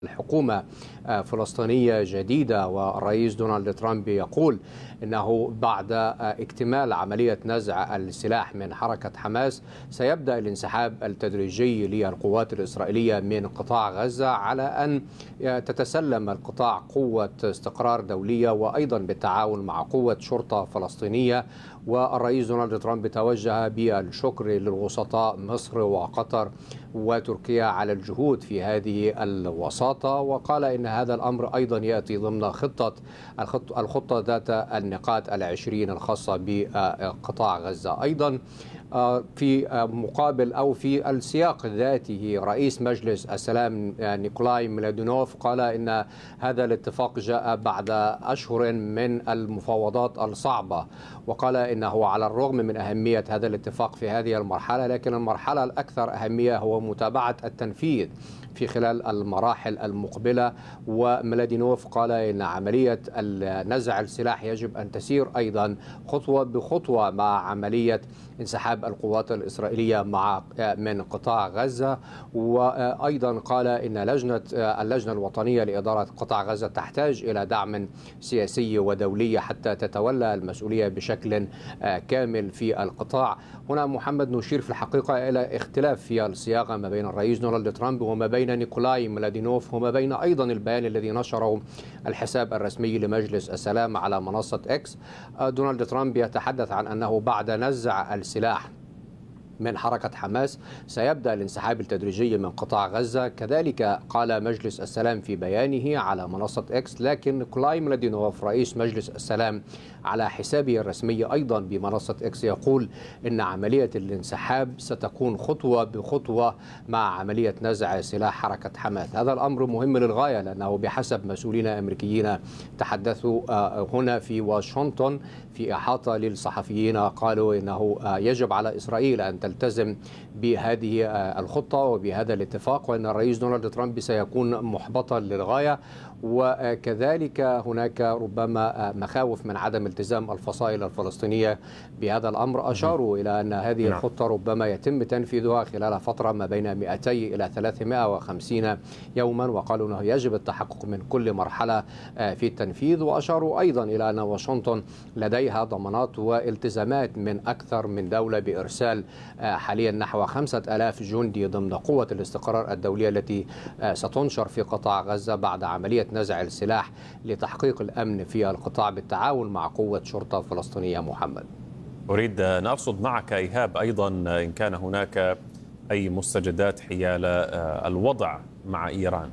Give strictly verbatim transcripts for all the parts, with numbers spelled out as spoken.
الحكومة فلسطينية جديدة، والرئيس دونالد ترامب يقول إنه بعد اكتمال عملية نزع السلاح من حركة حماس سيبدأ الانسحاب التدريجي للقوات الإسرائيلية من قطاع غزة على أن تتسلم القطاع قوة استقرار دولية وأيضا بالتعاون مع قوة شرطة فلسطينية. والرئيس دونالد ترامب توجه بالشكر للوسطاء مصر وقطر وتركيا على الجهود في هذه الوساطة، وقال إن هذا الأمر أيضا يأتي ضمن خطة الخطة ذات النقاط العشرين الخاصة بقطاع غزة. أيضا في مقابل أو في السياق ذاته رئيس مجلس السلام نيكولاي ميلادينوف قال إن هذا الاتفاق جاء بعد أشهر من المفاوضات الصعبة، وقال إنه على الرغم من أهمية هذا الاتفاق في هذه المرحلة، لكن المرحلة الأكثر أهمية هو متابعة التنفيذ في خلال المراحل المقبلة. وميلادينوف قال إن عملية نزع السلاح يجب أن تسير أيضا خطوة بخطوة مع عملية انسحاب القوات الإسرائيلية مع من قطاع غزة. وأيضا قال إن لجنة اللجنة الوطنية لإدارة قطاع غزة تحتاج إلى دعم سياسي ودولي حتى تتولى المسؤولية بشكل كامل في القطاع. هنا محمد نشير في الحقيقة إلى اختلاف في الصياغة ما بين الرئيس دونالد ترامب وما بين نيكولاي ميلادينوف وما بين أيضا البيان الذي نشره الحساب الرسمي لمجلس السلام على منصة إكس. دونالد ترامب يتحدث عن أنه بعد نزع السلاح من حركة حماس سيبدأ الانسحاب التدريجي من قطاع غزة. كذلك قال مجلس السلام في بيانه على منصة إكس، لكن نيكولاي ميلادينوف رئيس مجلس السلام على حسابه الرسمي أيضا بمنصة إكس يقول إن عملية الانسحاب ستكون خطوة بخطوة مع عملية نزع سلاح حركة حماس. هذا الأمر مهم للغاية، لأنه بحسب مسؤولين أمريكيين تحدثوا هنا في واشنطن في إحاطة للصحفيين قالوا إنه يجب على إسرائيل أن تلتزم بهذه الخطة وبهذا الاتفاق، وأن الرئيس دونالد ترامب سيكون محبطا للغاية. وكذلك هناك ربما مخاوف من عدم التزام الفصائل الفلسطينية بهذا الأمر. أشاروا إلى أن هذه الخطة ربما يتم تنفيذها خلال فترة ما بين مئتين إلى ثلاثمئة وخمسين يوما، وقالوا أنه يجب التحقق من كل مرحلة في التنفيذ. وأشاروا أيضا إلى أن واشنطن لديها ضمانات والتزامات من أكثر من دولة بإرسال حاليا نحو خمسة آلاف جندي ضمن قوة الاستقرار الدولية التي ستنشر في قطاع غزة بعد عملية نزع السلاح لتحقيق الأمن في القطاع بالتعاون مع قوة شرطة فلسطينية. محمد، أريد أن أرصد معك إيهاب أيضا إن كان هناك أي مستجدات حيال الوضع مع إيران.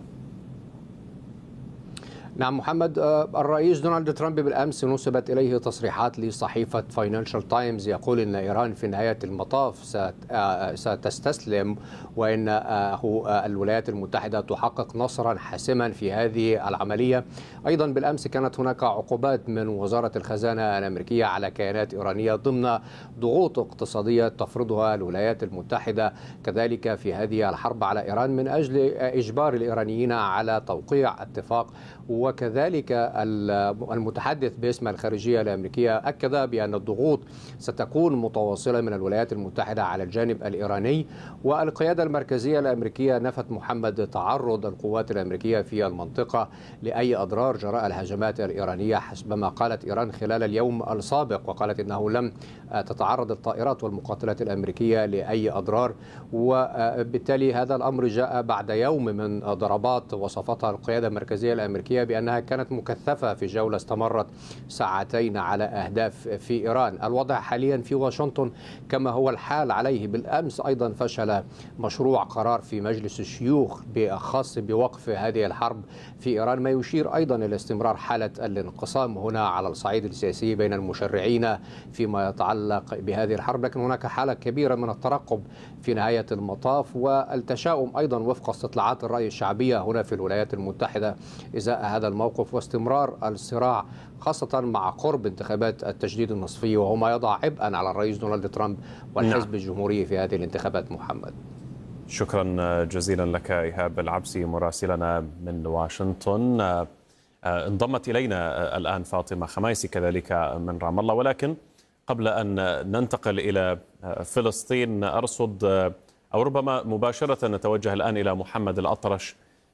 نعم محمد، الرئيس دونالد ترامب بالأمس نسبت إليه تصريحات لصحيفة فاينانشال تايمز يقول إن إيران في نهاية المطاف ستستسلم، وإن الولايات المتحدة تحقق نصرا حاسما في هذه العملية. أيضا بالأمس كانت هناك عقوبات من وزارة الخزانة الأمريكية على كيانات إيرانية ضمن ضغوط اقتصادية تفرضها الولايات المتحدة كذلك في هذه الحرب على إيران من أجل إجبار الإيرانيين على توقيع اتفاق. وكذلك المتحدث باسم الخارجية الأمريكية أكد بأن الضغوط ستكون متواصلة من الولايات المتحدة على الجانب الإيراني. والقيادة المركزية الأمريكية نفت محمد تعرض القوات الأمريكية في المنطقة لأي أضرار جراء الهجمات الإيرانية حسب ما قالت إيران خلال اليوم السابق، وقالت إنه لم تتعرض الطائرات والمقاتلات الأمريكية لأي أضرار. وبالتالي هذا الأمر جاء بعد يوم من ضربات وصفتها القيادة المركزية الأمريكية بأنها كانت مكثفة في جولة استمرت ساعتين على أهداف في إيران. الوضع حاليا في واشنطن كما هو الحال عليه. بالأمس أيضا فشل مشروع قرار في مجلس الشيوخ خاص بوقف هذه الحرب في إيران، ما يشير أيضا إلى استمرار حالة الانقسام هنا على الصعيد السياسي بين المشرعين فيما يتعلق بهذه الحرب. لكن هناك حالة كبيرة من الترقب في نهاية المطاف والتشاؤم أيضا وفق استطلاعات الرأي الشعبية هنا في الولايات المتحدة إزاء هذا الموقف واستمرار الصراع خاصة مع قرب انتخابات التجديد النصفي، وهو ما يضع عبئا على الرئيس دونالد ترامب والحزب الجمهوري في هذه الانتخابات. محمد، شكرا جزيلا لك إيهاب العبسي مراسلنا من واشنطن. انضمت إلينا الآن فاطمة خمايسي كذلك من رام الله، ولكن قبل أن ننتقل إلى فلسطين أرصد أو ربما مباشرة نتوجه الآن إلى محمد الأطرش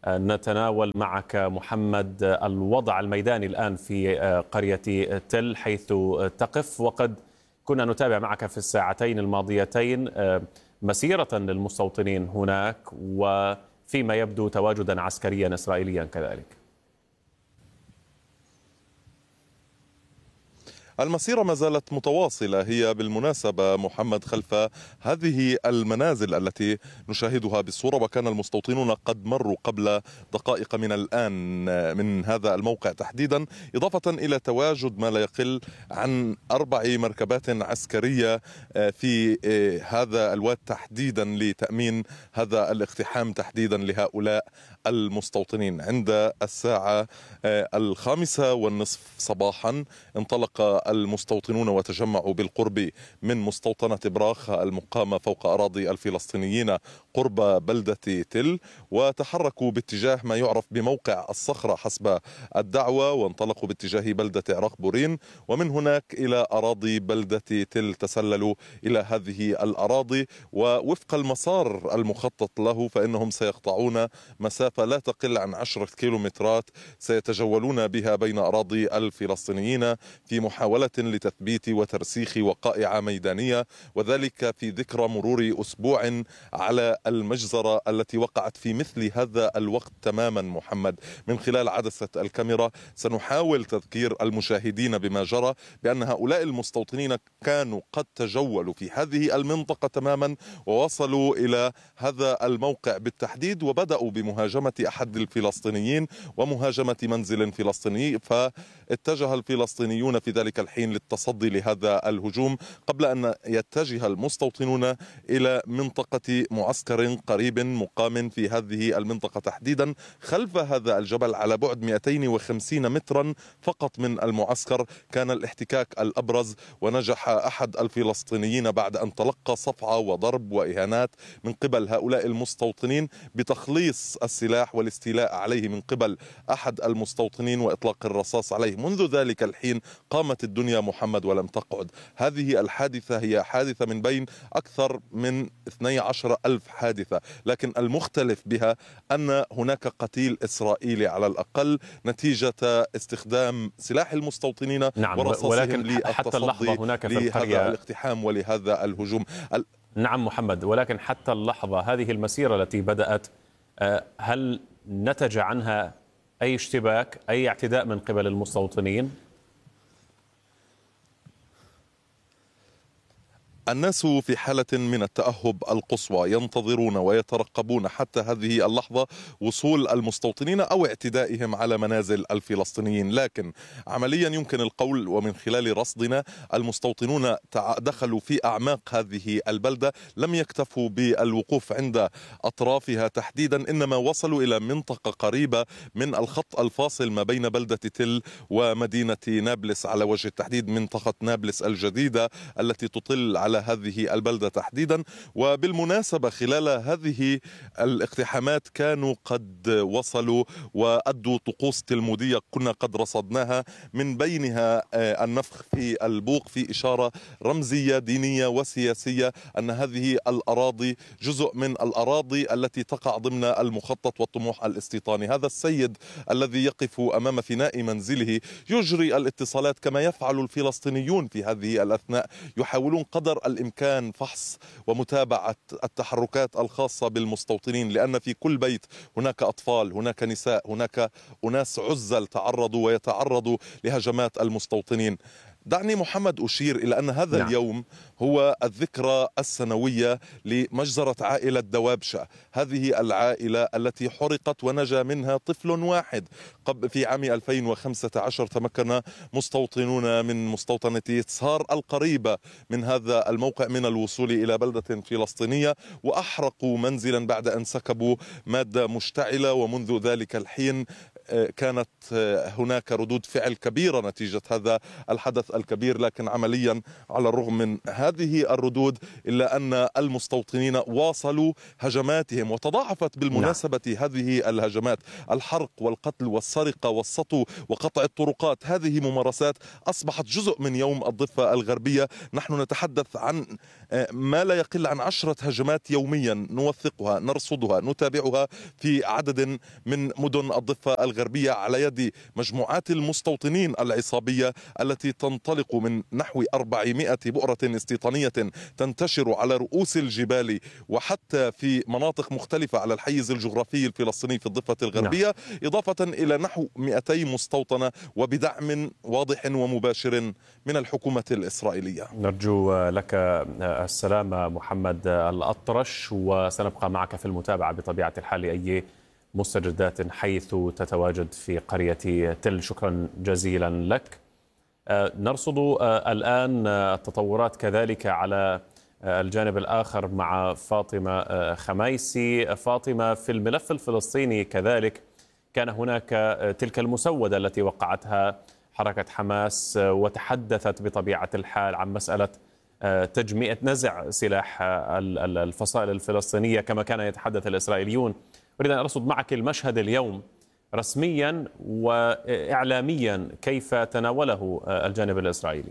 نتناول معك محمد الوضع الميداني الآن في قرية تل حيث تقف، وقد كنا نتابع معك في الساعتين الماضيتين مسيرة للمستوطنين هناك وفيما يبدو تواجدا عسكريا إسرائيليا كذلك. المسيرة ما زالت متواصلة. هي بالمناسبة محمد خلف هذه المنازل التي نشاهدها بالصورة، وكان المستوطنون قد مروا قبل دقائق من الآن من هذا الموقع تحديدا، إضافة إلى تواجد ما لا يقل عن أربع مركبات عسكرية في هذا الواد تحديدا لتأمين هذا الاقتحام تحديدا لهؤلاء المستوطنين. عند الساعة الخامسة والنصف صباحا انطلق المستوطنون وتجمعوا بالقرب من مستوطنة براخ المقامة فوق أراضي الفلسطينيين قرب بلدة تل، وتحركوا باتجاه ما يعرف بموقع الصخرة حسب الدعوة، وانطلقوا باتجاه بلدة عراق بورين، ومن هناك إلى أراضي بلدة تل تسللوا إلى هذه الأراضي. ووفق المسار المخطط له فإنهم سيقطعون مسافة لا تقل عن عشرة كيلومترات سيتجولون بها بين أراضي الفلسطينيين في محاولة لتثبيت وترسيخ وقائع ميدانية، وذلك في ذكرى مرور أسبوع على المجزرة التي وقعت في مثل هذا الوقت تماما. محمد، من خلال عدسة الكاميرا سنحاول تذكير المشاهدين بما جرى، بأن هؤلاء المستوطنين كانوا قد تجولوا في هذه المنطقة تماما ووصلوا إلى هذا الموقع بالتحديد، وبدأوا بمهاجمة أحد الفلسطينيين ومهاجمة منزل فلسطيني، فاتجه الفلسطينيون في ذلك الحين للتصدي لهذا الهجوم قبل أن يتجه المستوطنون إلى منطقة معسكر قريب مقام في هذه المنطقة تحديدا خلف هذا الجبل على بعد مئتين وخمسين مترا فقط من المعسكر. كان الاحتكاك الأبرز، ونجح أحد الفلسطينيين بعد أن تلقى صفعة وضرب وإهانات من قبل هؤلاء المستوطنين بتخليص السلاح والاستيلاء عليه من قبل أحد المستوطنين وإطلاق الرصاص عليه. منذ ذلك الحين قامت الدنيا محمد ولم تقعد. هذه الحادثة هي حادثة من بين أكثر من اثني عشر ألف حادثة، لكن المختلف بها أن هناك قتيل إسرائيلي على الأقل نتيجة استخدام سلاح المستوطنين. نعم، ورصاصهم ولكن حتى اللحظة هناك في القرية لهذا الاقتحام ولهذا الهجوم. نعم محمد، ولكن حتى اللحظة هذه المسيرة التي بدأت هل نتج عنها أي اشتباك، أي اعتداء من قبل المستوطنين؟ الناس في حالة من التأهب القصوى، ينتظرون ويترقبون حتى هذه اللحظة وصول المستوطنين أو اعتدائهم على منازل الفلسطينيين. لكن عمليا يمكن القول ومن خلال رصدنا المستوطنون دخلوا في أعماق هذه البلدة، لم يكتفوا بالوقوف عند أطرافها تحديدا، إنما وصلوا إلى منطقة قريبة من الخط الفاصل ما بين بلدة تل ومدينة نابلس، على وجه التحديد منطقة نابلس الجديدة التي تطل على هذه البلدة تحديدا. وبالمناسبة خلال هذه الاقتحامات كانوا قد وصلوا وأدوا طقوس تلمودية كنا قد رصدناها، من بينها النفخ في البوق في إشارة رمزية دينية وسياسية أن هذه الأراضي جزء من الأراضي التي تقع ضمن المخطط والطموح الاستيطاني. هذا السيد الذي يقف أمام فناء منزله يجري الاتصالات كما يفعل الفلسطينيون في هذه الأثناء، يحاولون قدر الإمكان فحص ومتابعة التحركات الخاصة بالمستوطنين، لأن في كل بيت هناك أطفال، هناك نساء، هناك أناس عزل تعرضوا ويتعرضوا لهجمات المستوطنين. دعني محمد أشير إلى أن هذا نعم. اليوم هو الذكرى السنوية لمجزرة عائلة دوابشة، هذه العائلة التي حرقت ونجا منها طفل واحد. قبل في عام ألفين وخمسة عشر تمكن مستوطنون من مستوطنة صهار القريبة من هذا الموقع من الوصول إلى بلدة فلسطينية، وأحرقوا منزلا بعد أن سكبوا مادة مشتعلة، ومنذ ذلك الحين كانت هناك ردود فعل كبيرة نتيجة هذا الحدث الكبير، لكن عمليا على الرغم من هذه الردود إلا أن المستوطنين واصلوا هجماتهم، وتضاعفت بالمناسبة نعم. هذه الهجمات، الحرق والقتل والسرقة والسطو وقطع الطرقات، هذه ممارسات أصبحت جزء من يوم الضفة الغربية. نحن نتحدث عن ما لا يقل عن عشرة هجمات يوميا نوثقها نرصدها نتابعها في عدد من مدن الضفة الغربية على يد مجموعات المستوطنين العصابية التي تنطلق من نحو أربعمائة بؤرة استيطانية تنتشر على رؤوس الجبال وحتى في مناطق مختلفة على الحيز الجغرافي الفلسطيني في الضفة الغربية، نعم. إضافة إلى نحو مئتي مستوطنة وبدعم واضح ومباشر من الحكومة الإسرائيلية. نرجو لك السلامة محمد الأطرش، وسنبقى معك في المتابعة بطبيعة الحال أي مستجدات حيث تتواجد في قرية تل. شكرا جزيلا لك. نرصد الآن التطورات كذلك على الجانب الآخر مع فاطمة خميسي. فاطمة، في الملف الفلسطيني كذلك كان هناك تلك المسودة التي وقعتها حركة حماس وتحدثت بطبيعة الحال عن مسألة تجميع نزع سلاح الفصائل الفلسطينية كما كان يتحدث الإسرائيليون. أريد أن أرصد معك المشهد اليوم رسميا وإعلاميا، كيف تناوله الجانب الإسرائيلي؟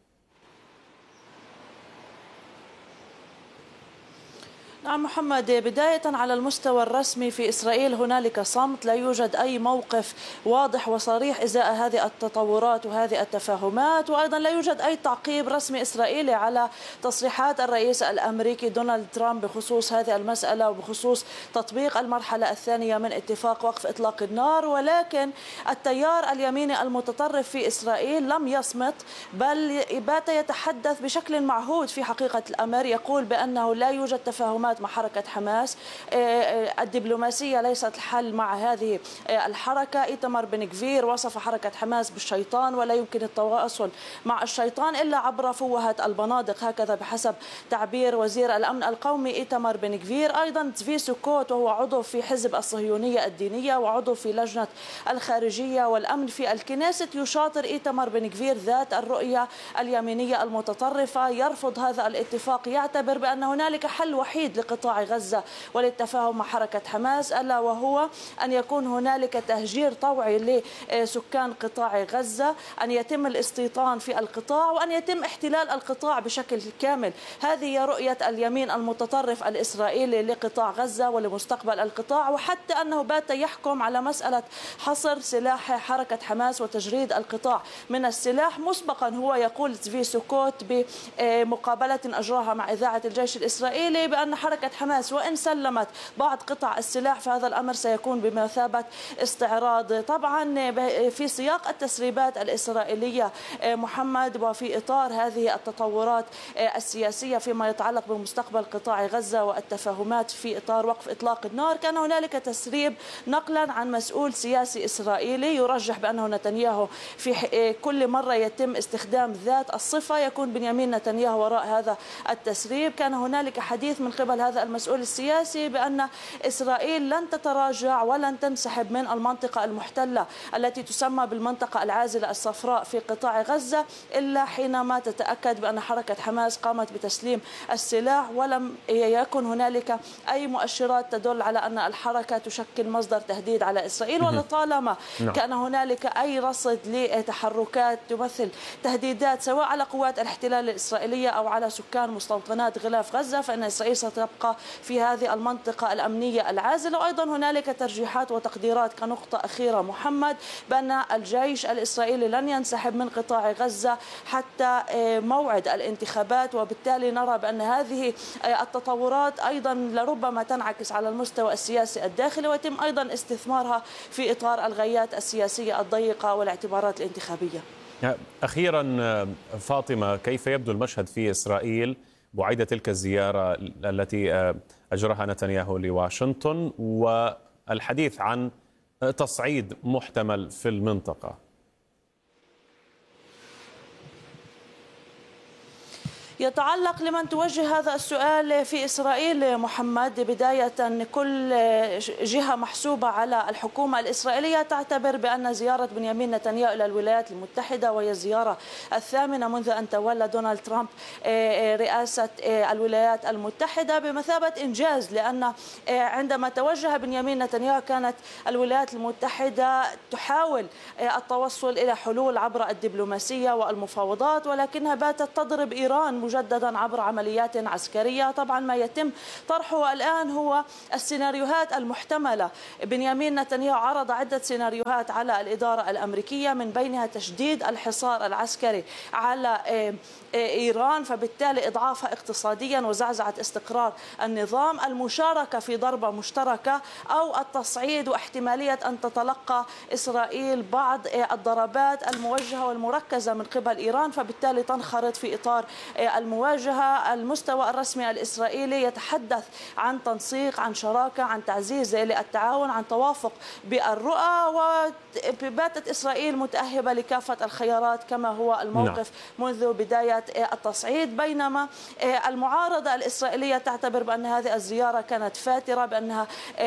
نعم محمد، بداية على المستوى الرسمي في إسرائيل هنالك صمت، لا يوجد أي موقف واضح وصريح إزاء هذه التطورات وهذه التفاهمات، وأيضا لا يوجد أي تعقيب رسمي إسرائيلي على تصريحات الرئيس الأمريكي دونالد ترامب بخصوص هذه المسألة وبخصوص تطبيق المرحلة الثانية من اتفاق وقف إطلاق النار. ولكن التيار اليميني المتطرف في إسرائيل لم يصمت، بل بات يتحدث بشكل معهود في حقيقة الأمر، يقول بأنه لا يوجد تفاهمات مع حركة حماس، الدبلوماسية ليست الحل مع هذه الحركة. إيتمار بن غفير وصف حركة حماس بالشيطان، ولا يمكن التواصل مع الشيطان إلا عبر فوهة البنادق، هكذا بحسب تعبير وزير الأمن القومي إيتمار بن غفير. أيضا تزفي سكوت وهو عضو في حزب الصهيونية الدينية وعضو في لجنة الخارجية والأمن في الكنيست، يشاطر إيتمار بن غفير ذات الرؤية اليمينية المتطرفة، يرفض هذا الاتفاق، يعتبر بأن هنالك حل وحيد لقطاع غزة وللتفاهم مع حركة حماس، ألا وهو أن يكون هنالك تهجير طوعي لسكان قطاع غزة، أن يتم الاستيطان في القطاع، وأن يتم احتلال القطاع بشكل كامل. هذه هي رؤية اليمين المتطرف الإسرائيلي لقطاع غزة ولمستقبل القطاع، وحتى أنه بات يحكم على مسألة حصر سلاح حركة حماس وتجريد القطاع من السلاح. مسبقا هو يقول تزفي سكوت بمقابلة أجراها مع إذاعة الجيش الإسرائيلي بأن حركة حماس وإن سلمت بعض قطع السلاح فهذا الأمر سيكون بمثابة استعراض. طبعا في سياق التسريبات الإسرائيلية محمد، وفي إطار هذه التطورات السياسية فيما يتعلق بمستقبل قطاع غزة والتفاهمات في إطار وقف إطلاق النار، كان هنالك تسريب نقلا عن مسؤول سياسي إسرائيلي يرجح بأنه نتنياهو في كل مرة يتم استخدام ذات الصفة يكون بنيامين نتنياهو وراء هذا التسريب. كان هنالك حديث من قبل هذا المسؤول السياسي بأن إسرائيل لن تتراجع ولن تنسحب من المنطقة المحتلة التي تسمى بالمنطقة العازلة الصفراء في قطاع غزة إلا حينما تتأكد بأن حركة حماس قامت بتسليم السلاح، ولم يكن هنالك أي مؤشرات تدل على أن الحركة تشكل مصدر تهديد على إسرائيل، ولطالما كان هنالك أي رصد لتحركات تمثل تهديدات سواء على قوات الاحتلال الإسرائيلية أو على سكان مستوطنات غلاف غزة، فإن إسرائيل ستبقى في هذه المنطقة الأمنية العازلة. وأيضا هنالك ترجيحات وتقديرات كنقطة أخيرة محمد بأن الجيش الإسرائيلي لن ينسحب من قطاع غزة حتى موعد الانتخابات، وبالتالي نرى بأن هذه التطورات أيضا لربما تنعكس على المستوى السياسي الداخلي ويتم أيضا استثمارها في إطار الغايات السياسية الضيقة والاعتبارات الانتخابية. أخيرا فاطمة، كيف يبدو المشهد في إسرائيل بعد تلك الزيارة التي أجراها نتنياهو لواشنطن والحديث عن تصعيد محتمل في المنطقة؟ يتعلق لمن توجه هذا السؤال في إسرائيل محمد. بداية كل جهة محسوبة على الحكومة الإسرائيلية تعتبر بأن زيارة بنيامين نتنياهو إلى الولايات المتحدة وهي الزيارة الثامنة منذ أن تولى دونالد ترامب رئاسة الولايات المتحدة بمثابة إنجاز، لأن عندما توجه بنيامين نتنياهو كانت الولايات المتحدة تحاول التوصل إلى حلول عبر الدبلوماسية والمفاوضات، ولكنها باتت تضرب إيران مجددا عبر عمليات عسكرية. طبعا ما يتم طرحه الآن هو السيناريوهات المحتملة. بنيامين نتنياهو عرض عدة سيناريوهات على الإدارة الأمريكية، من بينها تشديد الحصار العسكري على إيران فبالتالي إضعافها اقتصاديا وزعزعة استقرار النظام، المشاركة في ضربة مشتركة، أو التصعيد واحتمالية أن تتلقى إسرائيل بعض الضربات الموجهة والمركزة من قبل إيران فبالتالي تنخرط في إطار المواجهة. المستوى الرسمي الإسرائيلي يتحدث عن تنسيق، عن شراكة، عن تعزيز للتعاون، عن توافق بالرؤى، وباتت إسرائيل متأهبة لكافة الخيارات كما هو الموقف نعم. منذ بداية التصعيد، بينما المعارضة الإسرائيلية تعتبر بأن هذه الزيارة كانت فاترة، بأنها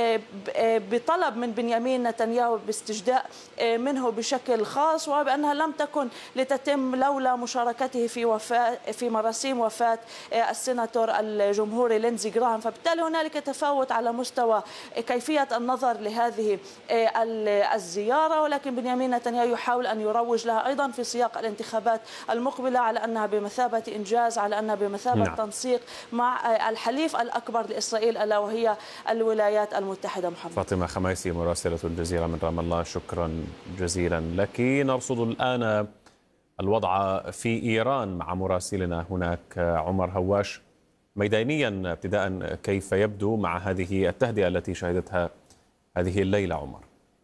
بطلب من بنيامين نتنياهو باستجداء منه بشكل خاص، وبأنها لم تكن لتتم لولا مشاركته في وفاة في مراسيم وفاة السيناتور الجمهوري لينزي جراهام. فبالتالي هنالك تفاوت على مستوى كيفية النظر لهذه الزيارة، ولكن بنيامين نتنياهو يحاول أن يروج لها أيضا في سياق الانتخابات المقبلة على أنها بمثابة إنجاز، على أنها بمثابة نعم. تنسيق مع الحليف الأكبر لإسرائيل ألا وهي الولايات المتحدة. محمد. فاطمة خميسي مراسلة الجزيرة من رام الله، شكرا جزيلا لك. نرصد الآن الوضع في إيران مع مراسلنا هناك عمر هواش. ميدانيا ابتداء كيف يبدو مع هذه التهدئة التي شهدتها هذه الليلة عمر؟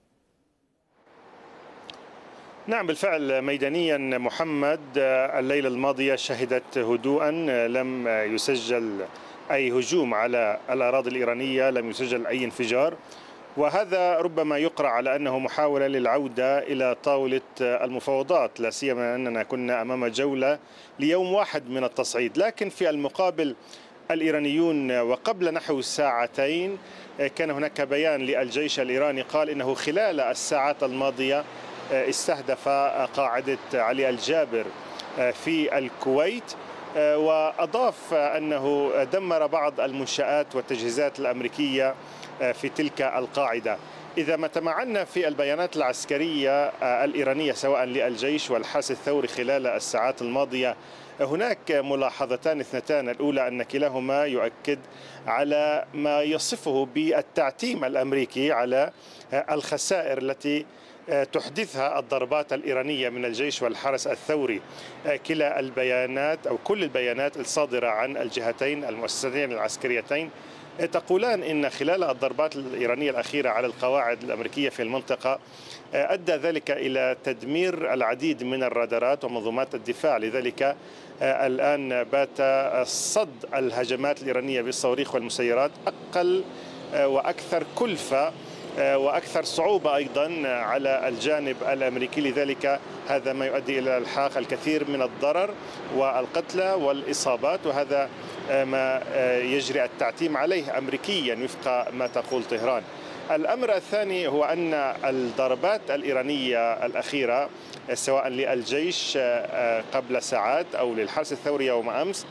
نعم بالفعل ميدانيا محمد، الليلة الماضية شهدت هدوءا، لم يسجل أي هجوم على الأراضي الإيرانية، لم يسجل أي انفجار، وهذا ربما يقرأ على أنه محاولة للعودة إلى طاولة المفاوضات، لا سيما أننا كنا أمام جولة ليوم واحد من التصعيد. لكن في المقابل الإيرانيون وقبل نحو ساعتين كان هناك بيان للجيش الإيراني قال إنه خلال الساعات الماضية استهدف قاعدة علي الجابر في الكويت، وأضاف أنه دمر بعض المنشآت والتجهيزات الأمريكية في تلك القاعدة. إذا ما تمعنا في البيانات العسكرية الإيرانية سواء للجيش والحرس الثوري خلال الساعات الماضية، هناك ملاحظتان اثنتان. الأولى أن كلاهما يؤكد على ما يصفه بالتعتيم الأمريكي على الخسائر التي تحدثها الضربات الإيرانية من الجيش والحرس الثوري. كلا البيانات أو كل البيانات الصادرة عن الجهتين المؤسستين العسكريتين تقولان إن خلال الضربات الإيرانية الأخيرة على القواعد الأمريكية في المنطقة أدى ذلك إلى تدمير العديد من الرادارات ومنظومات الدفاع. لذلك الآن بات صد الهجمات الإيرانية بالصواريخ والمسيرات أقل وأكثر كلفة وأكثر صعوبة أيضا على الجانب الأمريكي. لذلك هذا ما يؤدي إلى الحاق الكثير من الضرر والقتلى والإصابات، وهذا ما يجري التعتيم عليه أمريكيا وفق ما تقول طهران. الأمر الثاني هو أن الضربات الإيرانية الأخيرة سواء للجيش قبل ساعات أو للحرس الثوري يوم أمس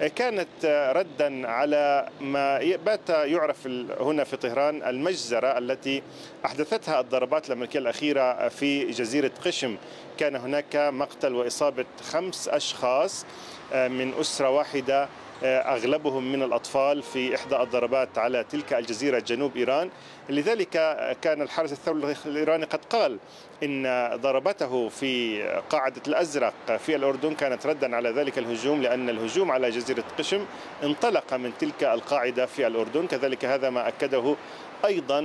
كانت ردا على ما بات يعرف هنا في طهران المجزرة التي أحدثتها الضربات الأمريكية الأخيرة في جزيرة قشم. كان هناك مقتل وإصابة خمس أشخاص من أسرة واحدة أغلبهم من الأطفال في إحدى الضربات على تلك الجزيرة جنوب إيران. لذلك كان الحرس الثوري الإيراني قد قال إن ضربته في قاعدة الأزرق في الأردن كانت ردا على ذلك الهجوم، لأن الهجوم على جزيرة قشم انطلق من تلك القاعدة في الأردن. كذلك هذا ما أكده أيضا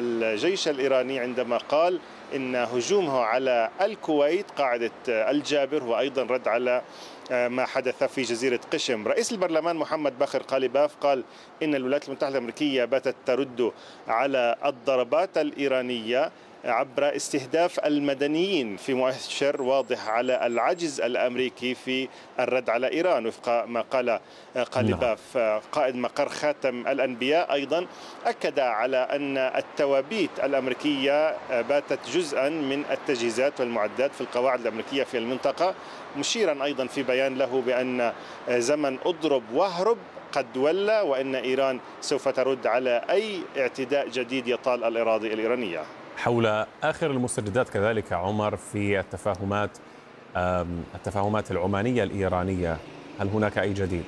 الجيش الإيراني عندما قال إن هجومه على الكويت قاعدة الجابر هو أيضا رد على ما حدث في جزيرة قشم. رئيس البرلمان محمد باقر قالباف قال إن الولايات المتحدة الأمريكية باتت ترد على الضربات الإيرانية عبر استهداف المدنيين في مؤشر واضح على العجز الأمريكي في الرد على إيران، وفق ما قال قالباف قائد مقر خاتم الأنبياء. أيضا أكد على أن التوابيت الأمريكية باتت جزءا من التجهيزات والمعدات في القواعد الأمريكية في المنطقة، مشيرا أيضا في بيان له بأن زمن أضرب واهرب قد ولى، وأن إيران سوف ترد على أي اعتداء جديد يطال الأراضي الإيرانية. حول آخر المستجدات كذلك عمر في التفاهمات التفاهمات العمانية الإيرانية، هل هناك أي جديد؟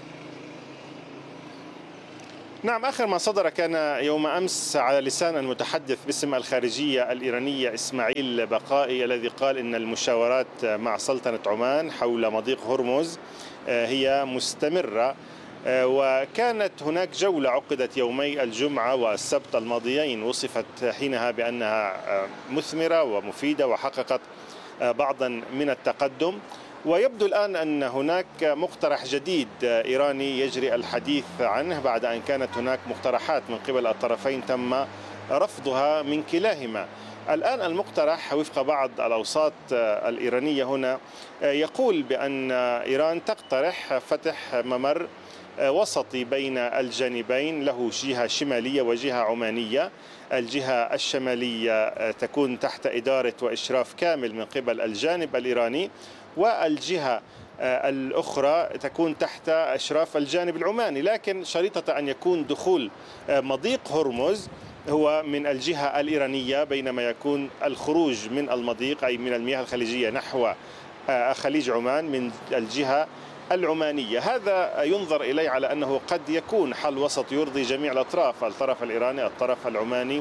نعم، آخر ما صدر كان يوم أمس على لسان المتحدث باسم الخارجية الإيرانية إسماعيل بقائي، الذي قال إن المشاورات مع سلطنة عمان حول مضيق هرمز هي مستمرة، وكانت هناك جولة عقدت يومي الجمعة والسبت الماضيين وصفت حينها بأنها مثمرة ومفيدة وحققت بعضا من التقدم. ويبدو الآن أن هناك مقترح جديد إيراني يجري الحديث عنه بعد أن كانت هناك مقترحات من قبل الطرفين تم رفضها من كلاهما. الآن المقترح وفق بعض الأوساط الإيرانية هنا يقول بأن إيران تقترح فتح ممر وسطي بين الجانبين له جهة شمالية وجهة عمانية. الجهة الشمالية تكون تحت إدارة وإشراف كامل من قبل الجانب الإيراني، والجهة الأخرى تكون تحت إشراف الجانب العماني، لكن شريطة أن يكون دخول مضيق هرمز هو من الجهة الإيرانية، بينما يكون الخروج من المضيق أي من المياه الخليجية نحو خليج عمان من الجهة العمانية. هذا ينظر إليه على أنه قد يكون حل وسط يرضي جميع الأطراف، الطرف الإيراني، الطرف العماني،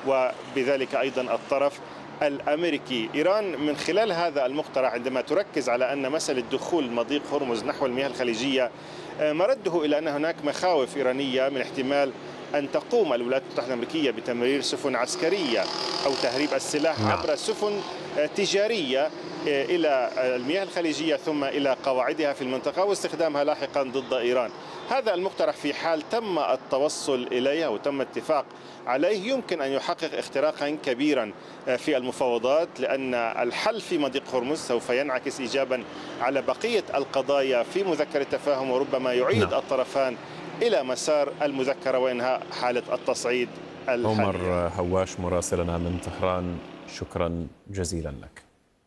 وبذلك أيضا الطرف الأمريكي. إيران من خلال هذا المقترح عندما تركز على أن مسألة دخول مضيق هرمز نحو المياه الخليجية مرده إلى أن هناك مخاوف إيرانية من احتمال أن تقوم الولايات المتحدة الأمريكية بتمرير سفن عسكرية أو تهريب السلاح عبر سفن تجارية إلى المياه الخليجية ثم إلى قواعدها في المنطقة واستخدامها لاحقا ضد إيران. هذا المقترح في حال تم التوصل إليه وتم اتفاق عليه يمكن أن يحقق اختراقا كبيرا في المفاوضات، لأن الحل في مضيق هرمز سوف ينعكس إيجابا على بقية القضايا في مذكرة التفاهم، وربما يعيد نعم. الطرفان إلى مسار المذكرة وإنهاء حالة التصعيد الحالية. عمر هواش مراسلنا من طهران، شكرا جزيلا لك.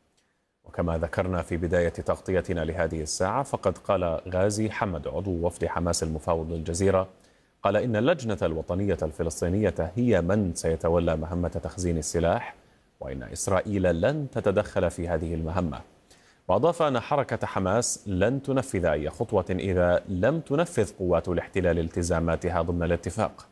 وكما ذكرنا في بداية تغطيتنا لهذه الساعة، فقد قال غازي حمد عضو وفد حماس المفاوض للجزيرة، قال إن اللجنة الوطنية الفلسطينية هي من سيتولى مهمة تخزين السلاح، وإن إسرائيل لن تتدخل في هذه المهمة. وأضاف أن حركة حماس لن تنفذ أي خطوة إذا لم تنفذ قوات الاحتلال التزاماتها ضمن الاتفاق.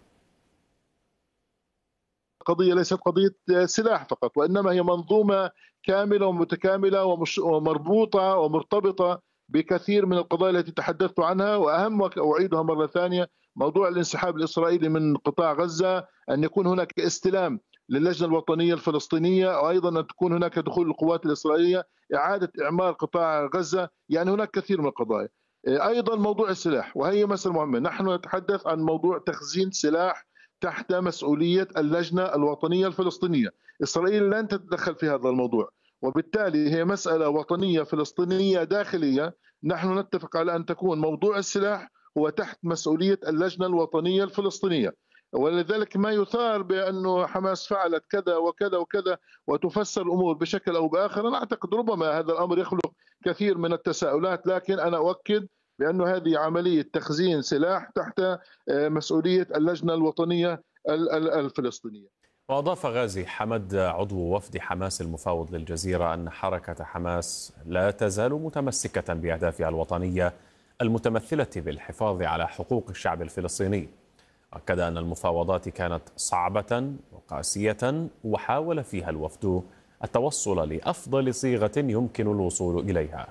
قضية ليست قضية سلاح فقط، وإنما هي منظومة كاملة ومتكاملة ومربوطة ومرتبطة بكثير من القضايا التي تحدثت عنها، وأهم وأعيدها مرة ثانية موضوع الانسحاب الإسرائيلي من قطاع غزة، أن يكون هناك استلام للجنة الوطنية الفلسطينية، وأيضا أن تكون هناك دخول القوات الإسرائيلية، إعادة إعمار قطاع غزة، يعني هناك كثير من القضايا. أيضا موضوع السلاح، وهي مسألة مهمة. نحن نتحدث عن موضوع تخزين سلاح تحت مسؤولية اللجنة الوطنية الفلسطينية. إسرائيل لن تتدخل في هذا الموضوع، وبالتالي هي مسألة وطنية فلسطينية داخلية. نحن نتفق على أن تكون موضوع السلاح هو تحت مسؤولية اللجنة الوطنية الفلسطينية، ولذلك ما يثار بأنه حماس فعلت كذا وكذا وكذا وتفسر الأمور بشكل أو بآخر، أنا أعتقد ربما هذا الأمر يخلق كثير من التساؤلات، لكن أنا أؤكد بأن هذه عملية تخزين سلاح تحت مسؤولية اللجنة الوطنية الفلسطينية. وأضاف غازي حمد عضو وفد حماس المفاوض للجزيرة أن حركة حماس لا تزال متمسكة بأهدافها الوطنية المتمثلة بالحفاظ على حقوق الشعب الفلسطيني. أكد أن المفاوضات كانت صعبة وقاسية، وحاول فيها الوفد التوصل لأفضل صيغة يمكن الوصول إليها.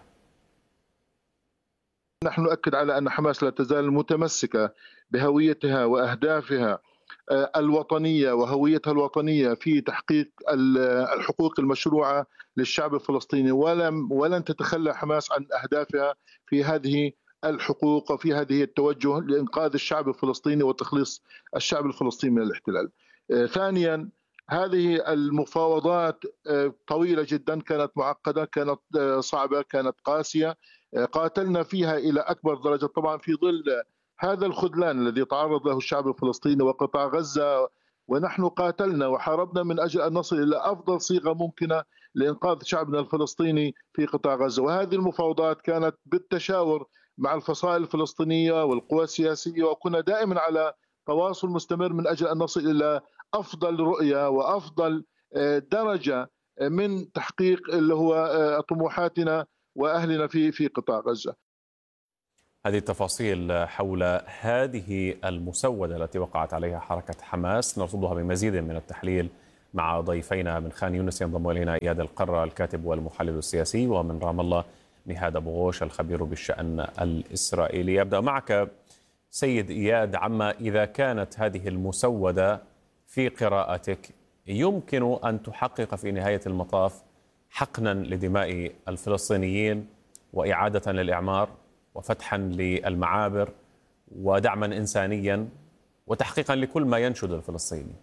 نحن نؤكد على أن حماس لا تزال متمسكة بهويتها وأهدافها الوطنية وهويتها الوطنية في تحقيق الحقوق المشروعة للشعب الفلسطيني، ولم ولن تتخلى حماس عن أهدافها في هذه الحقوق وفي هذه التوجه لإنقاذ الشعب الفلسطيني وتخليص الشعب الفلسطيني من الاحتلال. ثانيا، هذه المفاوضات طويلة جدا، كانت معقدة، كانت صعبة، كانت قاسية، قاتلنا فيها إلى أكبر درجة طبعا في ظل هذا الخذلان الذي تعرض له الشعب الفلسطيني وقطاع غزة. ونحن قاتلنا وحاربنا من أجل أن نصل إلى أفضل صيغة ممكنة لإنقاذ شعبنا الفلسطيني في قطاع غزة. وهذه المفاوضات كانت بالتشاور مع الفصائل الفلسطينية والقوى السياسية، وكنا دائما على تواصل مستمر من أجل أن نصل إلى أفضل رؤية وأفضل درجة من تحقيق اللي هو طموحاتنا وأهلنا في في قطاع غزة. هذه التفاصيل حول هذه المسودة التي وقعت عليها حركة حماس نرصدها بمزيد من التحليل مع ضيفينا من خان يونس. ينضم إلينا إياد القرة الكاتب والمحلل السياسي، ومن رام الله نهاد أبو غوش الخبير بالشأن الإسرائيلي. أبدأ معك سيد إياد، عما إذا كانت هذه المسودة في قراءتك يمكن أن تحقق في نهاية المطاف حقنا لدماء الفلسطينيين وإعادة للإعمار وفتحا للمعابر ودعما إنسانيا وتحقيقا لكل ما ينشد الفلسطيني.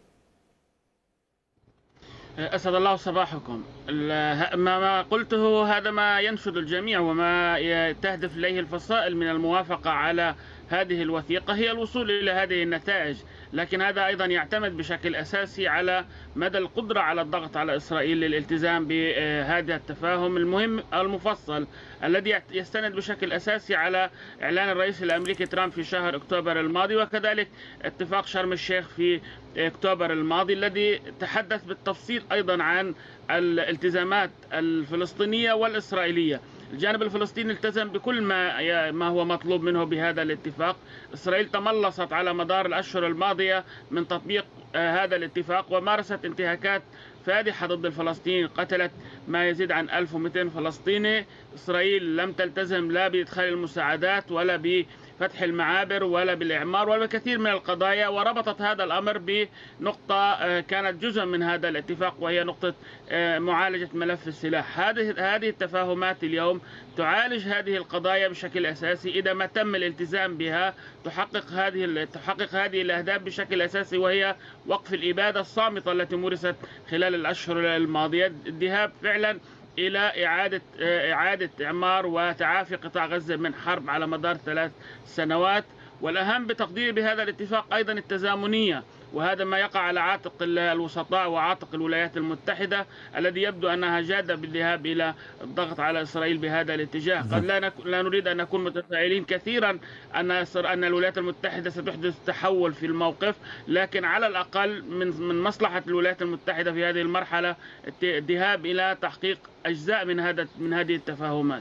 أسعد الله صباحكم. ما قلته هذا ما ينشد الجميع وما تهدف إليه الفصائل من الموافقة على هذه الوثيقة هي الوصول إلى هذه النتائج، لكن هذا أيضا يعتمد بشكل أساسي على مدى القدرة على الضغط على إسرائيل للالتزام بهذا التفاهم المهم المفصل الذي يستند بشكل أساسي على إعلان الرئيس الأمريكي ترامب في شهر أكتوبر الماضي، وكذلك اتفاق شرم الشيخ في أكتوبر الماضي الذي تحدث بالتفصيل أيضا عن الالتزامات الفلسطينية والإسرائيلية. الجانب الفلسطيني التزم بكل ما ما هو مطلوب منه بهذا الاتفاق. إسرائيل تملصت على مدار الأشهر الماضية من تطبيق هذا الاتفاق ومارست انتهاكات فادحة ضد الفلسطينيين، قتلت ما يزيد عن ألف ومئتين فلسطيني. إسرائيل لم تلتزم لا بإدخال المساعدات ولا بفتح المعابر ولا بالإعمار ولا بكثير من القضايا، وربطت هذا الأمر بنقطة كانت جزء من هذا الاتفاق وهي نقطة معالجة ملف السلاح. هذه هذه التفاهمات اليوم تعالج هذه القضايا بشكل أساسي. إذا ما تم الالتزام بها تحقق هذه تحقق هذه الأهداف بشكل أساسي، وهي وقف الإبادة الصامتة التي مورست خلال الأشهر الماضية، الذهاب فعلا إلى إعادة إعادة إعمار وتعافي قطاع غزة من حرب على مدار ثلاث سنوات. والأهم بتقديري بهذا الاتفاق أيضا التزامنية، وهذا ما يقع على عاتق الوسطاء وعاتق الولايات المتحدة الذي يبدو أنها جادة بالذهاب إلى الضغط على إسرائيل بهذا الاتجاه. قد لا, نك... لا نريد أن نكون متفائلين كثيرا أن أن الولايات المتحدة ستحدث تحول في الموقف، لكن على الأقل من من مصلحة الولايات المتحدة في هذه المرحلة الذهاب إلى تحقيق أجزاء من هذا من هذه التفاهمات.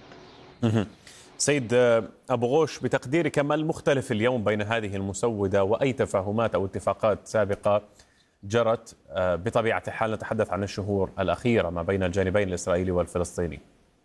سيد أبو غوش، بتقديرك ما المختلف اليوم بين هذه المسودة وأي تفاهمات أو اتفاقات سابقة جرت بطبيعة الحال؟ نتحدث عن الشهور الأخيرة ما بين الجانبين الإسرائيلي والفلسطيني.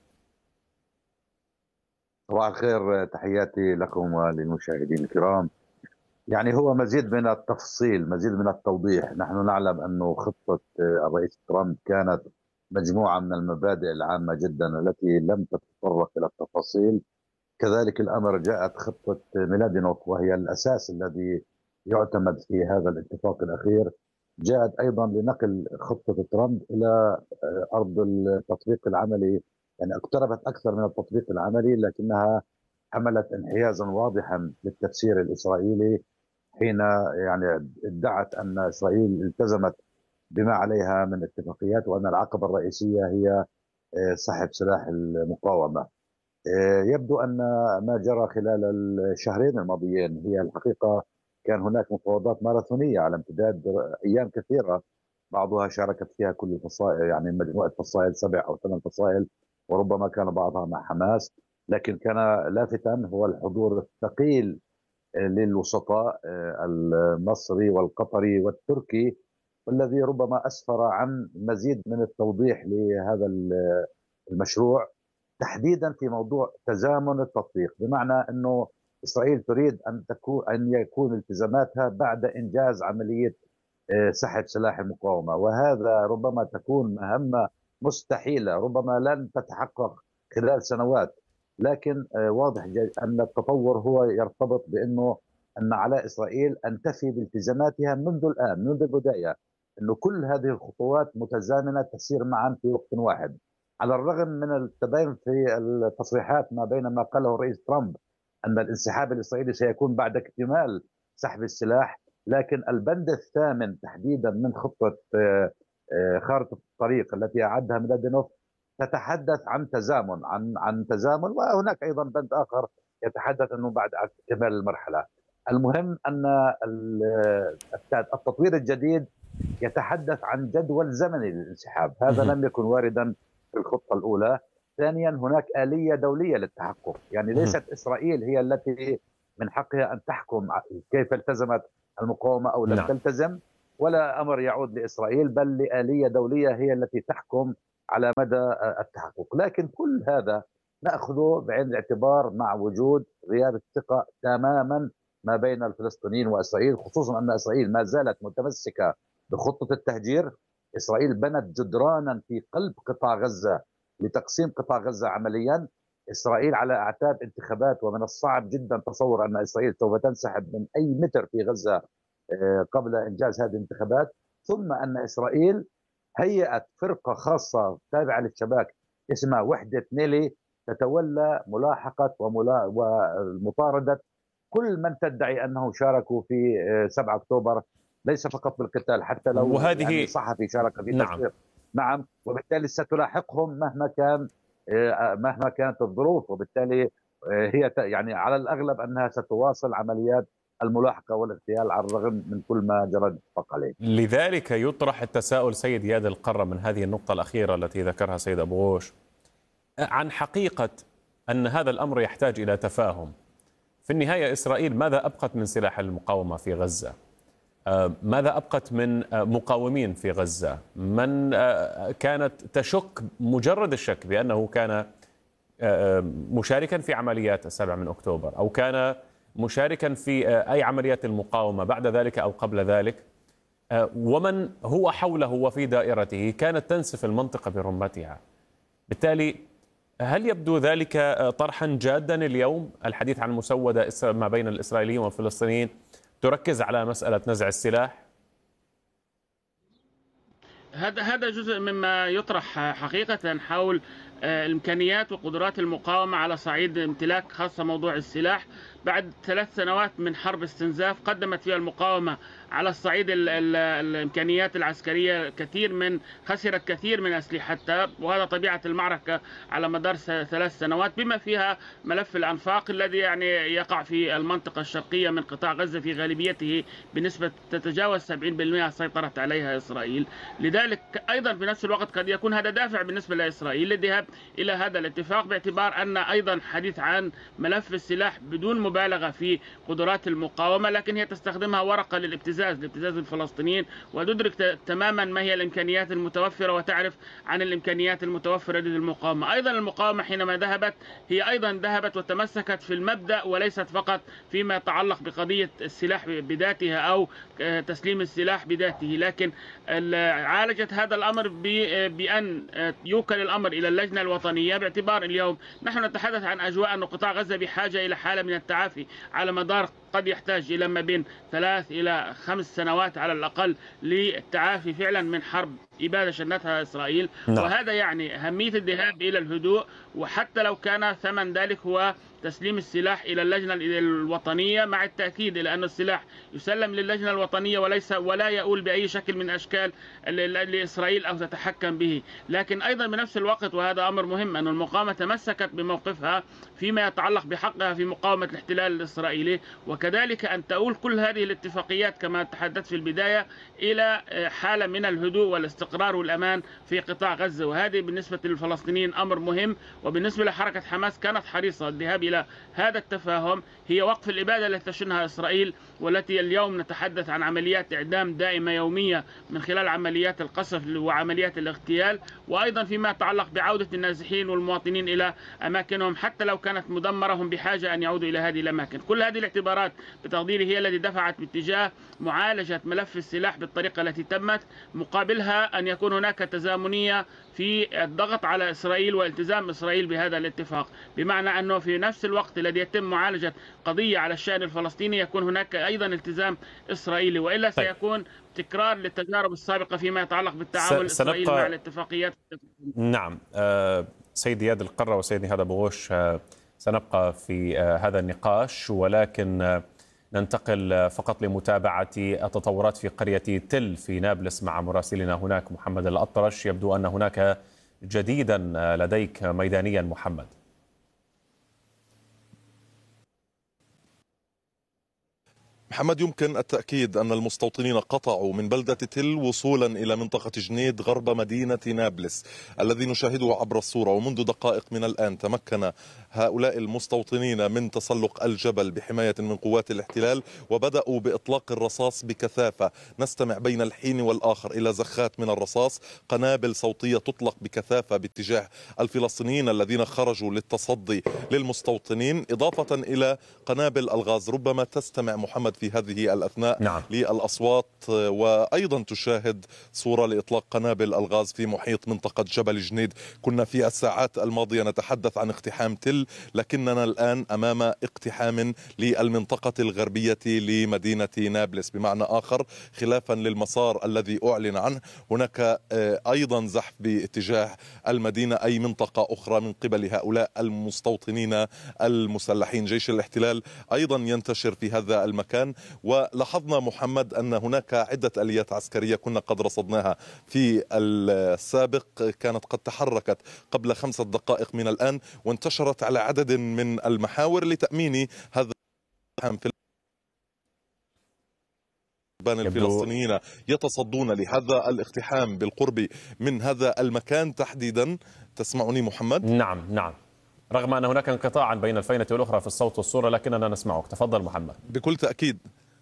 صباح الخير، تحياتي لكم وللمشاهدين الكرام. يعني هو مزيد من التفصيل، مزيد من التوضيح. نحن نعلم أنه خطة الرئيس ترامب كانت مجموعة من المبادئ العامة جدا التي لم تتطرق إلى التفاصيل. كذلك الأمر جاءت خطة ميلادينوف وهي الأساس الذي يعتمد في هذا الاتفاق الأخير، جاءت أيضا لنقل خطة ترامب إلى أرض التطبيق العملي، يعني اقتربت أكثر من التطبيق العملي، لكنها حملت انحيازا واضحا للتفسير الإسرائيلي حين يعني ادعت أن إسرائيل التزمت بما عليها من اتفاقيات وأن العقبة الرئيسية هي سحب سلاح المقاومة. يبدو أن ما جرى خلال الشهرين الماضيين هي الحقيقة كان هناك مفاوضات ماراثونية على امتداد أيام كثيرة، بعضها شاركت فيها كل الفصائل، يعني مجموعة فصائل سبع أو ثمان فصائل، وربما كان بعضها مع حماس. لكن كان لافتا هو الحضور الثقيل للوسطاء المصري والقطري والتركي، والذي ربما أسفر عن مزيد من التوضيح لهذا المشروع، تحديدا في موضوع تزامن التطبيق، بمعنى أنه إسرائيل تريد أن تكون أن يكون التزاماتها بعد إنجاز عملية سحب سلاح المقاومة، وهذا ربما تكون مهمة مستحيلة، ربما لن تتحقق خلال سنوات. لكن واضح أن التطور هو يرتبط بأنه أن على إسرائيل أن تفي بالتزاماتها منذ الآن، منذ البداية. أنه كل هذه الخطوات متزامنة تسير معا في وقت واحد، على الرغم من التباين في التصريحات ما بين ما قاله الرئيس ترامب أن الانسحاب الإسرائيلي سيكون بعد اكتمال سحب السلاح، لكن البند الثامن تحديدا من خطة خارطة الطريق التي أعدها ميلادينوف تتحدث عن تزامن عن عن تزامن، وهناك أيضا بند آخر يتحدث أنه بعد اكتمال المرحلة. المهم أن التطوير الجديد يتحدث عن جدول زمني للانسحاب، هذا لم يكن واردا في الخطة الأولى. ثانيا هناك آلية دولية للتحقق، يعني ليست إسرائيل هي التي من حقها أن تحكم كيف التزمت المقاومة أو لم تلتزم، ولا أمر يعود لإسرائيل، بل لآلية دولية هي التي تحكم على مدى التحقق. لكن كل هذا نأخذه بعين الاعتبار مع وجود غياب الثقة تماما ما بين الفلسطينيين وإسرائيل، خصوصا أن إسرائيل ما زالت متمسكة بخطة التهجير. إسرائيل بنت جدرانا في قلب قطاع غزة لتقسيم قطاع غزة عمليا. إسرائيل على أعتاب انتخابات، ومن الصعب جدا تصور أن إسرائيل سوف تنسحب من أي متر في غزة قبل إنجاز هذه الانتخابات. ثم أن إسرائيل هيئت فرقة خاصة تابعة للشباك اسمها وحدة نيلي تتولى ملاحقة ومطاردة كل من تدعي أنه شاركوا في سبعة أكتوبر، ليس فقط بالقتال، حتى لو وهذه يعني صحفي شارك في نعم. تصوير. نعم، وبالتالي ستلاحقهم مهما كان مهما كانت الظروف، وبالتالي هي يعني على الأغلب أنها ستواصل عمليات الملاحقة والاغتيال على الرغم من كل ما جرى الاتفاق عليه. لذلك يطرح التساؤل سيد ياد القرة من هذه النقطة الأخيرة التي ذكرها سيد أبو غوش عن حقيقة أن هذا الأمر يحتاج إلى تفاهم. في النهاية إسرائيل ماذا أبقت من سلاح المقاومة في غزة؟ ماذا أبقت من مقاومين في غزة؟ من كانت تشك مجرد الشك بأنه كان مشاركا في عمليات السابع من أكتوبر أو كان مشاركا في أي عمليات المقاومة بعد ذلك أو قبل ذلك، ومن هو حوله وفي دائرته كانت تنسف المنطقة برمتها. بالتالي هل يبدو ذلك طرحا جادا اليوم الحديث عن مسودة ما بين الإسرائيليين والفلسطينيين تركز على مسألة نزع السلاح؟ هذا هذا جزء مما يطرح حقيقة حول الإمكانيات وقدرات المقاومة على صعيد امتلاك خاصة موضوع السلاح. بعد ثلاث سنوات من حرب استنزاف قدمت فيها المقاومة على الصعيد ال ال الإمكانيات العسكرية كثير من خسرت كثير من أسلحتها، وهذا طبيعة المعركة على مدار ثلاث سنوات، بما فيها ملف الأنفاق الذي يعني يقع في المنطقة الشرقية من قطاع غزة في غالبيته بنسبة تتجاوز سبعين بالمئة سيطرت عليها إسرائيل. لذلك أيضا في نفس الوقت قد يكون هذا دافع بالنسبة لإسرائيل للذهاب إلى هذا الاتفاق، باعتبار أن أيضا حديث عن ملف السلاح بدون مبالغة في قدرات المقاومة، لكن هي تستخدمها ورقة للابتزاز لابتزاز الفلسطينيين، وتدرك تماما ما هي الإمكانيات المتوفرة وتعرف عن الإمكانيات المتوفرة لدى المقاومة. أيضا المقاومة حينما ذهبت هي أيضا ذهبت وتمسكت في المبدأ وليست فقط فيما يتعلق بقضية السلاح بذاتها أو تسليم السلاح بذاته، لكن عالجت هذا الأمر بأن يوكل الأمر إلى اللجنة الوطنية، باعتبار اليوم نحن نتحدث عن أجواء أن قطاع غزة بحاجة إلى حالة من التعافي على مدار قد يحتاج إلى ما بين ثلاث إلى خمس سنوات على الأقل للتعافي فعلا من حرب إبادة شنتها إسرائيل. نعم. وهذا يعني أهمية الذهاب إلى الهدوء، وحتى لو كان ثمن ذلك هو تسليم السلاح إلى اللجنة الوطنية، مع التأكيد إلى أن السلاح يسلم للجنة الوطنية وليس ولا يؤول بأي شكل من أشكال لإسرائيل أو تتحكم به. لكن أيضا بنفس الوقت، وهذا أمر مهم، أن المقاومة تمسكت بموقفها فيما يتعلق بحقها في مقاومة الاحتلال الإسرائيلي، وكذلك أن تؤول كل هذه الاتفاقيات كما تحدثت في البداية إلى حالة من الهدوء والاستقرار والأمان في قطاع غزة. وهذه بالنسبة للفلسطينيين أمر مهم، وبالنسبة لحركة حماس كانت حريصة الذهاب إلى هذا التفاهم، هي وقف الإبادة التي تشنها إسرائيل، والتي اليوم نتحدث عن عمليات إعدام دائمة يومية من خلال عمليات القصف وعمليات الاغتيال، وأيضا فيما يتعلق بعودة النازحين والمواطنين إلى أماكنهم حتى لو كانت مدمرة، هم بحاجة أن يعودوا إلى هذه الأماكن. كل هذه الاعتبارات بتقديري هي التي دفعت باتجاه معالجة ملف السلاح بالطريقة التي تمت، مقابلها أن يكون هناك تزامنية في الضغط على إسرائيل والتزام إسرائيل بهذا الاتفاق، بمعنى أنه في نفس نفس الوقت الذي يتم معالجة قضية على الشأن الفلسطيني يكون هناك أيضا التزام إسرائيلي، وإلا سيكون تكرار للتجارب السابقة فيما يتعلق بالتعاون الإسرائيلي مع الاتفاقيات. نعم سيد إياد القرة وسيد نهاد أبو غوش، سنبقى في هذا النقاش، ولكن ننتقل فقط لمتابعة التطورات في قرية تل في نابلس مع مراسلنا هناك محمد الأطرش. يبدو أن هناك جديدا لديك ميدانيا محمد. محمد، يمكن التأكيد أن المستوطنين قطعوا من بلدة تل وصولا إلى منطقة جنيد غرب مدينة نابلس الذي نشاهده عبر الصورة، ومنذ دقائق من الآن تمكن هؤلاء المستوطنين من تسلق الجبل بحماية من قوات الاحتلال، وبدأوا بإطلاق الرصاص بكثافة. نستمع بين الحين والآخر إلى زخات من الرصاص، قنابل صوتية تطلق بكثافة باتجاه الفلسطينيين الذين خرجوا للتصدي للمستوطنين، إضافة إلى قنابل الغاز. ربما تستمع محمد في هذه الأثناء نعم. للأصوات، وأيضا تشاهد صورة لإطلاق قنابل الغاز في محيط منطقة جبل جنيد. كنا في الساعات الماضية نتحدث عن اقتحام تل، لكننا الآن أمام اقتحام للمنطقة الغربية لمدينة نابلس. بمعنى آخر، خلافا للمسار الذي أعلن عنه، هناك أيضا زحف باتجاه المدينة، أي منطقة أخرى من قبل هؤلاء المستوطنين المسلحين. جيش الاحتلال أيضا ينتشر في هذا المكان، ولاحظنا محمد أن هناك عدة آليات عسكرية كنا قد رصدناها في السابق، كانت قد تحركت قبل خمسة دقائق من الآن وانتشرت على عدد من المحاور لتأمين هذا في الفلسطينيين يتصدون لهذا الاقتحام بالقرب من هذا المكان تحديدا. تسمعني محمد؟ نعم نعم، رغم أن هناك انقطاعا بين الفينة والأخرى في الصوت والصورة، لكننا نسمعك. تفضل محمد. بكل تأكيد،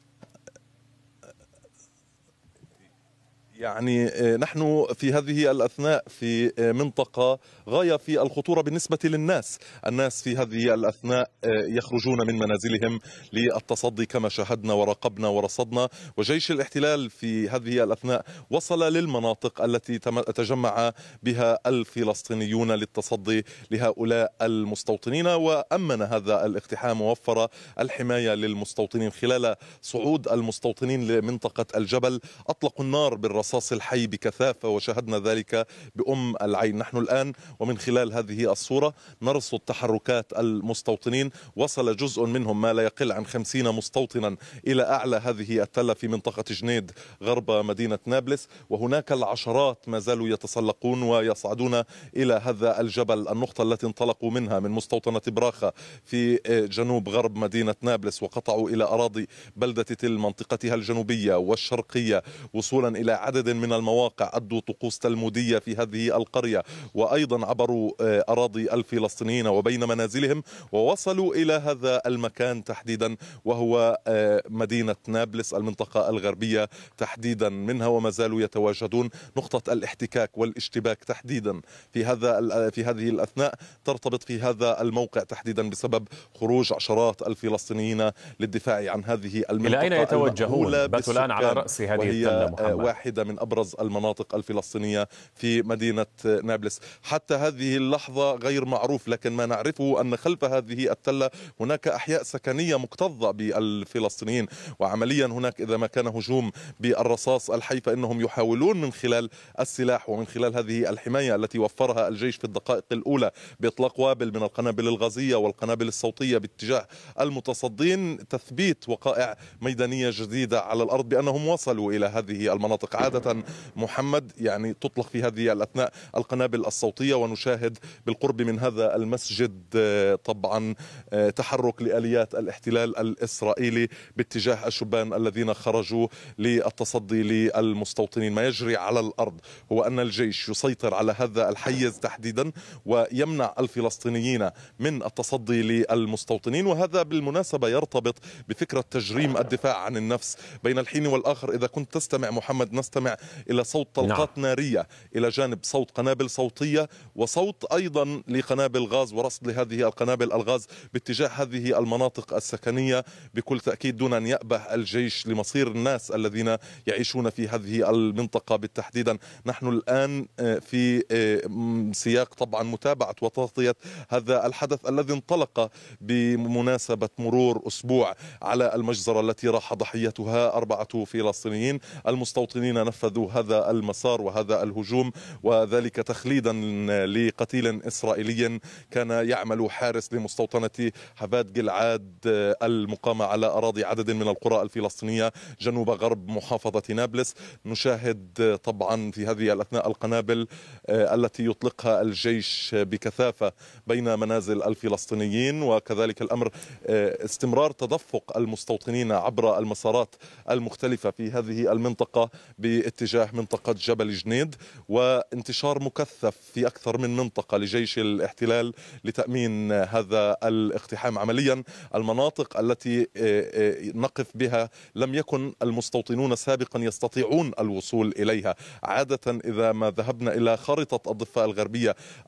يعني نحن في هذه الأثناء في منطقة غاية في الخطورة بالنسبة للناس. الناس في هذه الأثناء يخرجون من منازلهم للتصدي كما شاهدنا وراقبنا ورصدنا، وجيش الاحتلال في هذه الأثناء وصل للمناطق التي تجمع بها الفلسطينيون للتصدي لهؤلاء المستوطنين، وأمن هذا الاقتحام ووفر الحماية للمستوطنين. خلال صعود المستوطنين لمنطقة الجبل أطلقوا النار بالرصاص الرصاص الحي بكثافة، وشاهدنا ذلك بأم العين. نحن الآن ومن خلال هذه الصورة نرصد تحركات المستوطنين. وصل جزء منهم، ما لا يقل عن خمسين مستوطنا، إلى أعلى هذه التلة في منطقة جنيد غرب مدينة نابلس، وهناك العشرات ما زالوا يتسلقون ويصعدون إلى هذا الجبل. النقطة التي انطلقوا منها من مستوطنة براخة في جنوب غرب مدينة نابلس، وقطعوا إلى أراضي بلدة تل منطقتها الجنوبية والشرقية، وصولا إلى عدد من المواقع أدوا طقوس تلمودية في هذه القرية، وأيضا عبروا أراضي الفلسطينيين وبين منازلهم، ووصلوا إلى هذا المكان تحديدا وهو مدينة نابلس المنطقة الغربية تحديدا منها، وما زالوا يتواجدون. نقطة الاحتكاك والاشتباك تحديدا في هذا في هذه الأثناء ترتبط في هذا الموقع تحديدا بسبب خروج عشرات الفلسطينيين للدفاع عن هذه المنطقة. إلى أين يتوجهون؟ باتوا الآن على رأس هذه التلة محمد. واحدة من أبرز المناطق الفلسطينية في مدينة نابلس. حتى هذه اللحظة غير معروف، لكن ما نعرفه أن خلف هذه التلة هناك أحياء سكنية مكتظة بالفلسطينيين، وعمليا هناك إذا ما كان هجوم بالرصاص الحي فإنهم يحاولون من خلال السلاح ومن خلال هذه الحماية التي وفرها الجيش في الدقائق الأولى بإطلاق وابل من القنابل الغازية والقنابل الصوتية باتجاه المتصدين، تثبيت وقائع ميدانية جديدة على الأرض بأنهم وصلوا إلى هذه المناطق. عادة محمد يعني تطلق في هذه الأثناء القنابل الصوتية، ونشاهد بالقرب من هذا المسجد طبعا تحرك لآليات الاحتلال الإسرائيلي باتجاه الشبان الذين خرجوا للتصدي للمستوطنين. ما يجري على الأرض هو أن الجيش يسيطر على هذا الحيز تحديدا ويمنع الفلسطينيين من التصدي للمستوطنين، وهذا بالمناسبة يرتبط بفكرة تجريم الدفاع عن النفس. بين الحين والآخر إذا كنت تستمع محمد، نستمع نستمع إلى صوت طلقات نعم. نارية إلى جانب صوت قنابل صوتية وصوت أيضا لقنابل غاز ورصد لهذه القنابل الغاز باتجاه هذه المناطق السكنية بكل تأكيد، دون أن يأبه الجيش لمصير الناس الذين يعيشون في هذه المنطقة بالتحديدا. نحن الآن في سياق طبعا متابعة وتغطية هذا الحدث الذي انطلق بمناسبة مرور أسبوع على المجزرة التي راح ضحيتها أربعة فلسطينيين. المستوطنين نفذوا هذا المسار وهذا الهجوم، وذلك تخليدا لقتيل إسرائيلي كان يعمل حارس لمستوطنة حبات جلعاد المقامة على أراضي عدد من القرى الفلسطينية جنوب غرب محافظة نابلس. نشاهد طبعا في هذه الأثناء القنابل التي يطلقها الجيش بكثافة بين منازل الفلسطينيين، وكذلك الأمر استمرار تدفق المستوطنين عبر المسارات المختلفة في هذه المنطقة باتجاه منطقة جبل جنيد، وانتشار مكثف في أكثر من منطقة لجيش الاحتلال لتأمين هذا الاقتحام. عمليا المناطق التي نقف بها لم يكن المستوطنون سابقا يستطيعون الوصول إليها. عادة إذا ما ذهبنا إلى خارطة الضفة الغربية